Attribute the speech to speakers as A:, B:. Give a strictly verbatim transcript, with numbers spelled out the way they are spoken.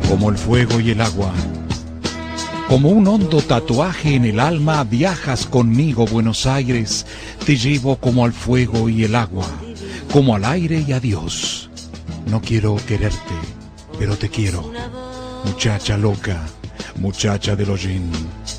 A: como el fuego y el agua. Como un hondo tatuaje en el alma, viajas conmigo, Buenos Aires. Te llevo como al fuego y el agua, como al aire y a Dios. No quiero quererte, pero te quiero, muchacha loca, muchacha del hollín.